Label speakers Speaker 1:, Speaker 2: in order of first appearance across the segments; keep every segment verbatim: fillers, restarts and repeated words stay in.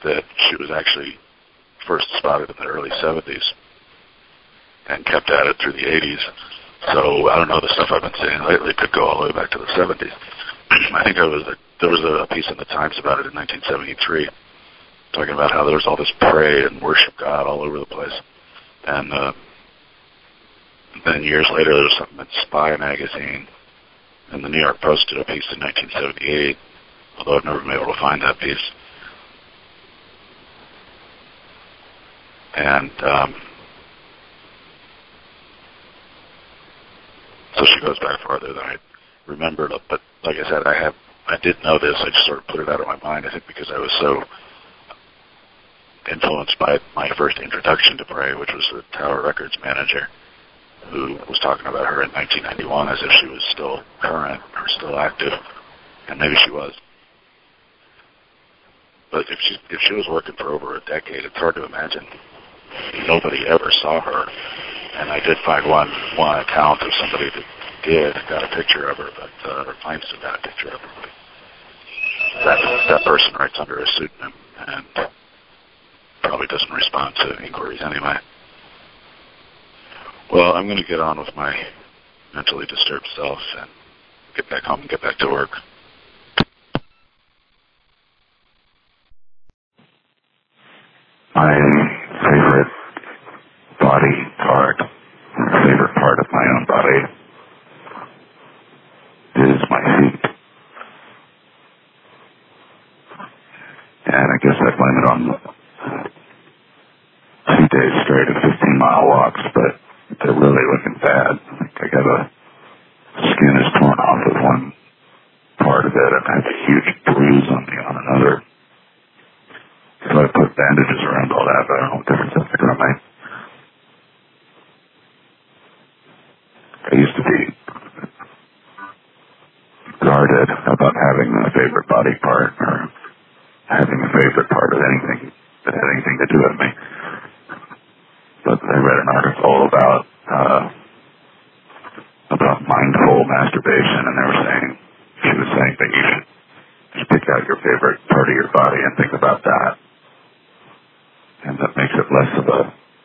Speaker 1: that she was actually first spotted in the early seventies and kept at it through the eighties. So I don't know, the stuff I've been saying lately could go all the way back to the seventies. I think there was a, there was a piece in the Times about it in nineteen seventy-three, talking about how there was all this pray and worship God all over the place. And uh, then years later, there was something in Spy magazine, and the New York Post did a piece in nineteen seventy-eight, although I've never been able to find that piece. And um, so she goes back farther than I remembered. But like I said, I have I did know this. I just sort of put it out of my mind. I think because I was so influenced by my first introduction to Pray, which was the Tower Records manager, who was talking about her in nineteen ninety-one as if she was still current or still active, and maybe she was. But if she if she was working for over a decade, it's hard to imagine nobody ever saw her. And I did find one one account of somebody that did got a picture of her, but uh, or claims to have got a picture of her. But that that person writes under a pseudonym and probably doesn't respond to inquiries anyway. Well, I'm going to get on with my mentally disturbed self and get back home and get back to work.
Speaker 2: My favorite body part, my favorite part of my own body, is my feet. And I guess I blame it on two days straight of fifteen mile walks, but they're really looking bad. Like I got a skin is torn off of one part of it, and I have a huge bruise on the on another. So I put bandages around all that, but I don't know what difference that's going to make. I used to be guarded about having a favorite body part or having a favorite part of anything that had anything to do with me. But I read an article about uh, about mindful masturbation, and they were saying, she was saying that you should just pick out your favorite part of your body and think about that. And that makes it less of a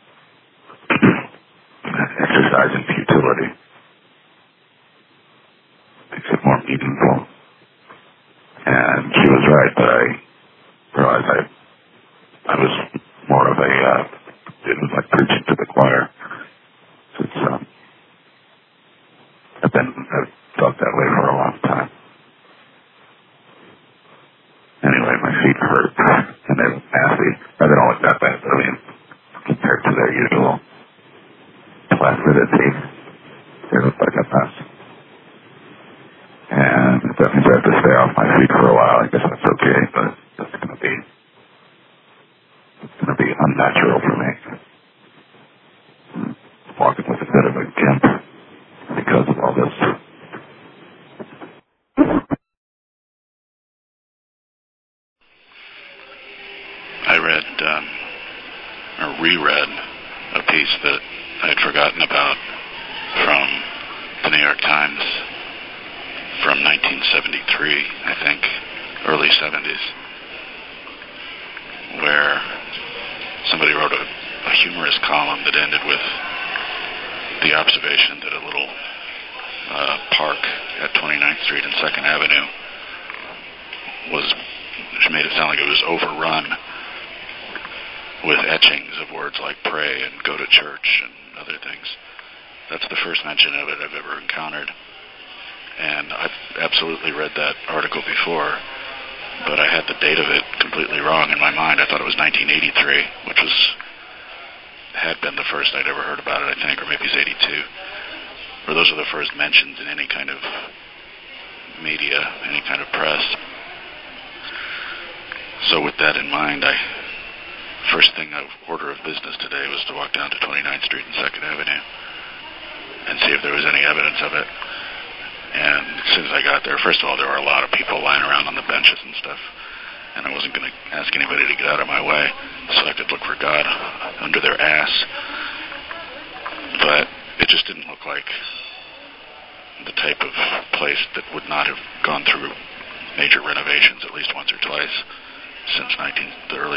Speaker 2: exercise in futility. Makes it more meaningful. And she was right, but I realized I I was more of a, uh, it was like preaching to the choir. So it's, um, I've been, I've felt that way for a long time. Anyway, my feet hurt, and they look nasty. Or they don't look that bad, but I mean, compared to their usual placidity, they look like a mess. And if that means I have to stay off my feet for a while, I guess that's okay, but that's going to be, it's going to be unnatural for me. Walking with a bit of a gimp because of all this.
Speaker 1: I read, um, or reread a piece that I had forgotten about from the New York Times from nineteen seventy-three, I think, early seventies, where somebody wrote a, a humorous column that ended with the observation that a little uh, park at twenty-ninth Street and second Avenue was, which made it sound like it was overrun with etchings of words like pray and go to church and other things. That's the first mention of it I've ever encountered. And I've absolutely read that article before, but I had the date of it completely wrong in my mind. I thought it was nineteen eighty-three, which was had been the first I'd ever heard about it, I think, or maybe it's eighty-two. Or those are the first mentions in any kind of media, any kind of press. So with that in mind, I first thing of order of business today was to walk down to twenty-ninth Street and second Avenue and see if there was any evidence of it. And as soon as I got there, first of all, there were a lot of people lying around on the benches and stuff, and I wasn't going to ask anybody to get out of my way so I could look for God under their ass. But it just didn't look like the type of place that would not have gone through major renovations at least once or twice since nineteen, the early